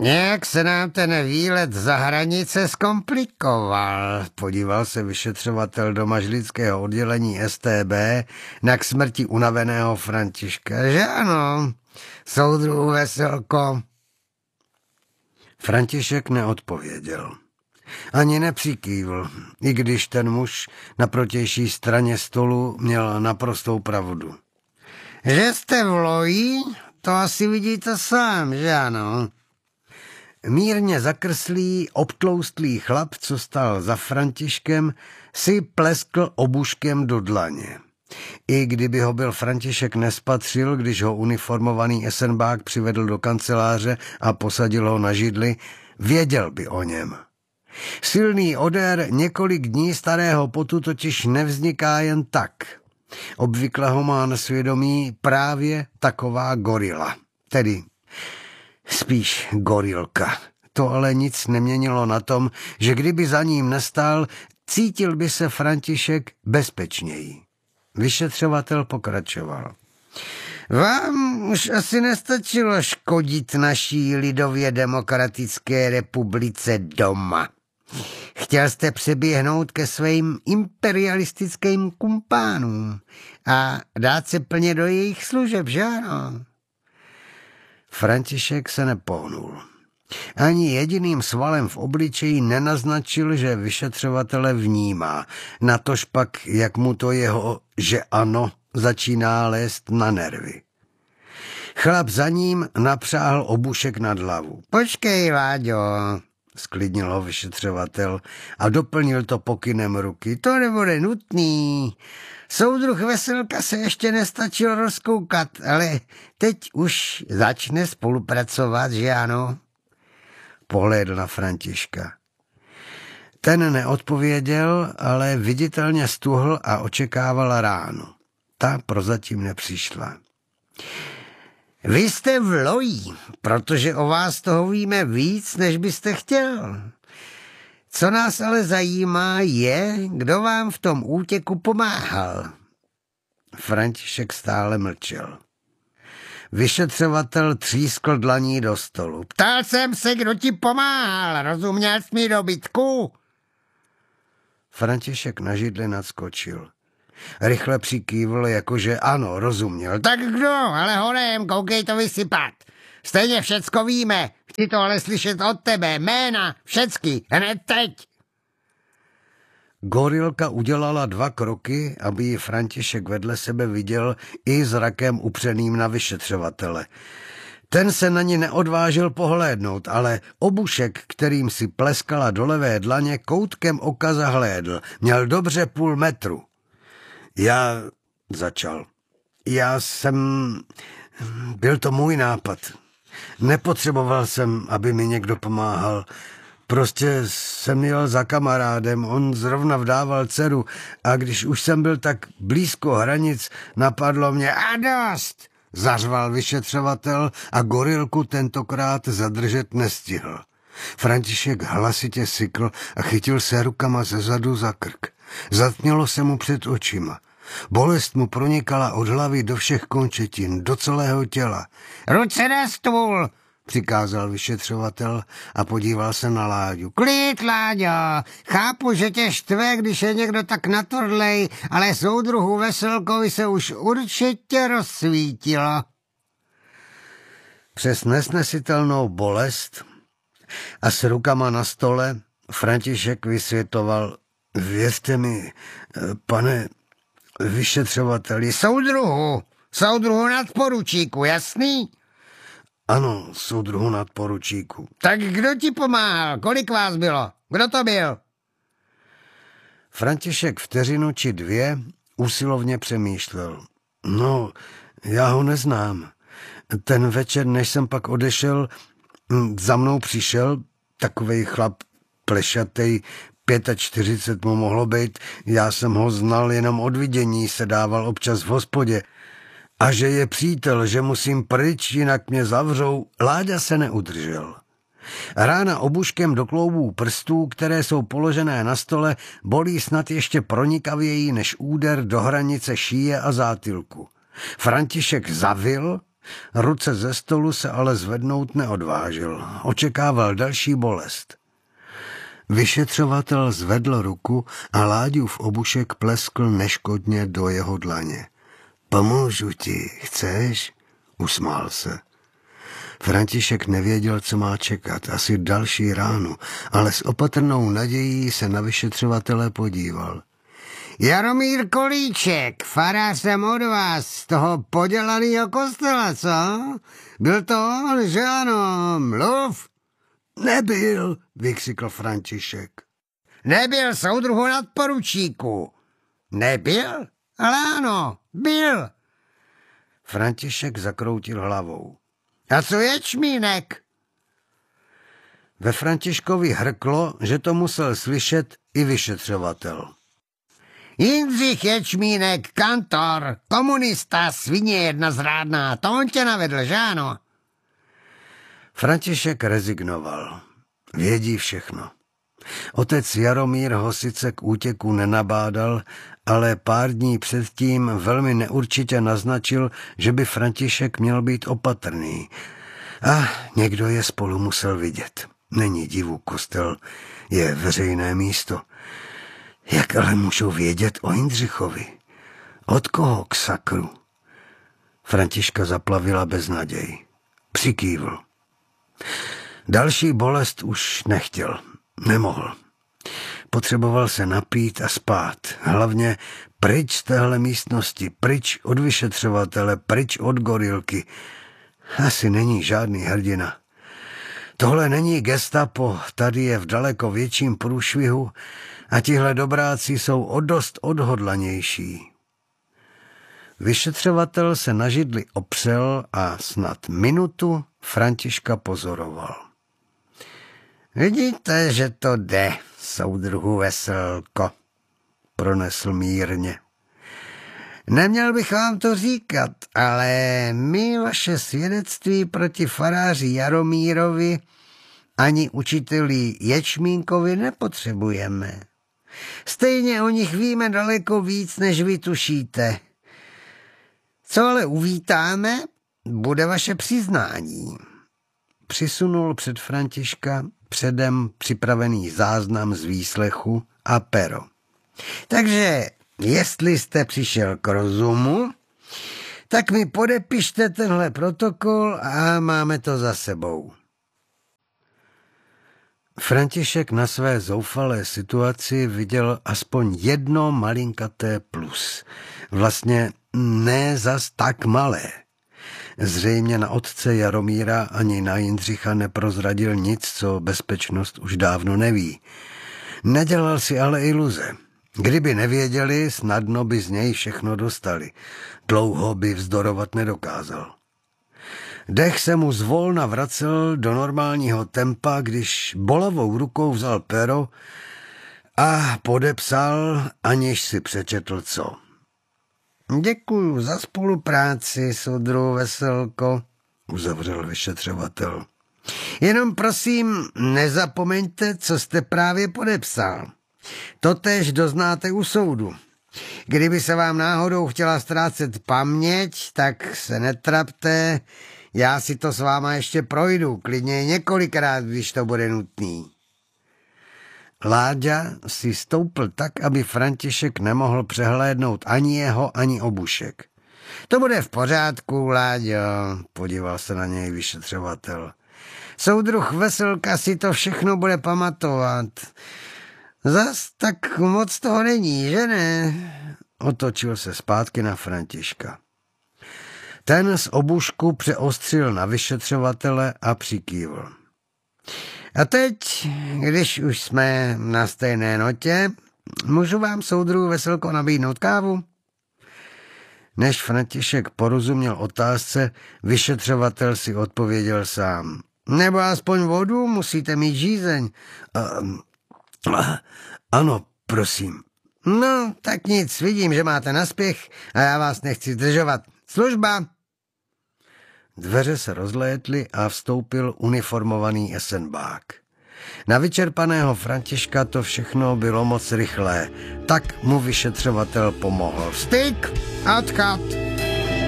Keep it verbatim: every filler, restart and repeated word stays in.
Nějak se nám ten výlet za hranice zkomplikoval, podíval se vyšetřovatel do mažlického oddělení S T B na k smrti unaveného Františka. Že ano, soudruhu Veselko? František neodpověděl. Ani nepřikývl, i když ten muž na protější straně stolu měl naprostou pravdu. Že jste v loji, to asi vidíte sám, že ano? Mírně zakrslý, obtloustlý chlap, co stál za Františkem, si pleskl obuškem do dlaně. I kdyby ho byl František nespatřil, když ho uniformovaný esenbák přivedl do kanceláře a posadil ho na židli, věděl by o něm. Silný odér několik dní starého potu totiž nevzniká jen tak. Obvykle ho má na svědomí právě taková gorila, tedy spíš gorilka. To ale nic neměnilo na tom, že kdyby za ním nestál, cítil by se František bezpečněji. Vyšetřovatel pokračoval. Vám už asi nestačilo škodit naší lidově demokratické republice doma. Chtěl jste přeběhnout ke svým imperialistickým kumpánům a dát se plně do jejich služeb, že ano? František se nepohnul. Ani jediným svalem v obličeji nenaznačil, že vyšetřovatele vnímá, natož pak, jak mu to jeho, že ano, začíná lézt na nervy. Chlap za ním napřáhl obušek nad hlavu. Počkej, Láďo, sklidnil ho vyšetřovatel a doplnil to pokynem ruky. To nebude nutný. Soudruh Veselka se ještě nestačil rozkoukat, ale teď už začne spolupracovat, že ano? Pohlédl na Františka. Ten neodpověděl, ale viditelně stuhl a očekával ránu. Ta prozatím nepřišla. Vy jste v loji, protože o vás toho víme víc, než byste chtěl. Co nás ale zajímá je, kdo vám v tom útěku pomáhal. František stále mlčel. Vyšetřovatel třískl dlaní do stolu. Ptal jsem se, kdo ti pomáhal, rozuměl jsi mi dobytku? František na židli nadskočil. Rychle přikývl, jakože ano, rozuměl. Tak kdo, ale honem, koukej to vysypat. Stejně všecko víme, chci to ale slyšet od tebe, jména, všecky, hned teď. Gorilka udělala dva kroky, aby ji František vedle sebe viděl i zrakem upřeným na vyšetřovatele. Ten se na ní neodvážil pohlédnout, ale obušek, kterým si pleskala do levé dlaně, koutkem oka zahlédl. Měl dobře půl metru. Já začal. Já jsem... Byl to můj nápad. Nepotřeboval jsem, aby mi někdo pomáhal. Prostě jsem jel za kamarádem, on zrovna vdával dceru a když už jsem byl tak blízko hranic, napadlo mě a dost, zařval vyšetřovatel a gorilku tentokrát zadržet nestihl. František hlasitě sykl a chytil se rukama zezadu za krk. Zatmělo se mu před očima. Bolest mu pronikala od hlavy do všech končetin, do celého těla. Ruce na stůl, přikázal vyšetřovatel a podíval se na Láďu. Klid, Láďo, chápu, že tě štve, když je někdo tak natordlej, ale soudruhu Veselkovi se už určitě rozsvítilo. Přes nesnesitelnou bolest a s rukama na stole František vysvětoval, věřte mi, pane vyšetřovateli, soudruhu, soudruhu nadporučíku, jasný? Ano, soudruhu nadporučíku. Tak kdo ti pomáhal? Kolik vás bylo? Kdo to byl? František vteřinu či dvě usilovně přemýšlel. No, já ho neznám. Ten večer, než jsem pak odešel, za mnou přišel takovej chlap plešatej, čtyřicet pět mu mohlo být, já jsem ho znal jenom od vidění, se dával občas v hospodě. A že je přítel, že musím pryč, jinak mě zavřou, Láďa se neudržel. Rána obuškem do kloubů prstů, které jsou položené na stole, bolí snad ještě pronikavěji než úder do hranice šíje a zátylku. František zavil Ruce ze stolu se ale zvednout neodvážil. Očekával další bolest. Vyšetřovatel zvedl ruku a Láďův obušek pleskl neškodně do jeho dlaně. Pomůžu ti, chceš? Usmál se. František nevěděl, co má čekat, asi další ránu, ale s opatrnou nadějí se na vyšetřovatele podíval. Jaromír Kolíček, farář jsem od vás, z toho podělanýho kostela, co? Byl to on, že ano, mluv. Nebyl, vykřikl František. Nebyl, soudruhu nadporučíku. Nebyl? Ale ano, byl. František zakroutil hlavou. A co ječmínek? Ve Františkovi hrklo, že to musel slyšet i vyšetřovatel. Jindřich Ječmínek, kantor, komunista, svině jedna zrádná, to on tě navedl, že ano? František rezignoval. Vědí všechno. Otec Jaromír ho sice k útěku nenabádal, ale pár dní předtím velmi neurčitě naznačil, že by František měl být opatrný. A někdo je spolu musel vidět. Není divu, kostel je veřejné místo. Jak ale můžou vědět o Jindřichovi? Od koho k sakru? Františka zaplavila beznaděj. Přikývl. Další bolest už nechtěl. Nemohl. Potřeboval se napít a spát. Hlavně pryč z téhle místnosti, pryč od vyšetřovatele, pryč od gorilky. Asi není žádný hrdina. Tohle není gestapo, tady je v daleko větším průšvihu a tihle dobráci jsou o dost odhodlanější. Vyšetřovatel se na židli opřel a snad minutu Františka pozoroval. Vidíte, že to jde, soudruhu Veselko, pronesl mírně. Neměl bych vám to říkat, ale my vaše svědectví proti faráři Jaromírovi ani učiteli Ječmínkovi nepotřebujeme. Stejně o nich víme daleko víc, než vy tušíte. Co ale uvítáme, bude vaše přiznání. Přisunul před Františka předem připravený záznam z výslechu a pero. Takže, jestli jste přišel k rozumu, tak mi podepište tenhle protokol a máme to za sebou. František na své zoufalé situaci viděl aspoň jedno malinkaté plus. Vlastně ne zas tak malé. Zřejmě na otce Jaromíra ani na Jindřicha neprozradil nic, co bezpečnost už dávno neví. Nedělal si ale iluze. Kdyby nevěděli, snadno by z něj všechno dostali. Dlouho by vzdorovat nedokázal. Dech se mu zvolna vracel do normálního tempa, když bolavou rukou vzal pero a podepsal, aniž si přečetl co. Děkuju za spolupráci, soudruhu Veselko, uzavřel vyšetřovatel. Jenom prosím, nezapomeňte, co jste právě podepsal. Totéž doznáte u soudu. Kdyby se vám náhodou chtěla ztrácet paměť, tak se netrapte, já si to s váma ještě projdu, klidně několikrát, když to bude nutný. Láďa si stoupl tak, aby František nemohl přehlédnout ani jeho, ani obušek. To bude v pořádku, Láďo, podíval se na něj vyšetřovatel. Soudruh Veselka si to všechno bude pamatovat. Zas tak moc toho není, že ne? Otočil se zpátky na Františka. Ten z obušku přeostřil na vyšetřovatele a přikývl. A teď, když už jsme na stejné notě, můžu vám, soudruhu Veselko, nabídnout kávu? Než František porozuměl otázce, vyšetřovatel si odpověděl sám. Nebo aspoň vodu, musíte mít žízeň. Uh, uh, ano, prosím. No, tak nic, vidím, že máte naspěch a já vás nechci zdržovat. Služba! Dveře se rozlétly a vstoupil uniformovaný esenbák. Na vyčerpaného Františka to všechno bylo moc rychlé, tak mu vyšetřovatel pomohl. Styk, odchod!